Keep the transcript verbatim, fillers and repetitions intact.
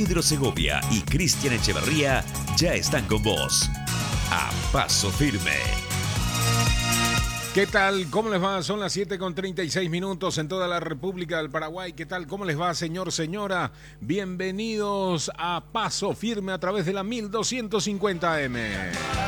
Pedro Segovia y Cristian Echeverría ya están con vos. A Paso Firme. ¿Qué tal? ¿Cómo les va? Son las siete con treinta y seis minutos en toda la República del Paraguay. ¿Qué tal? ¿Cómo les va, señor, señora? Bienvenidos a Paso Firme a través de la mil doscientos cincuenta eme.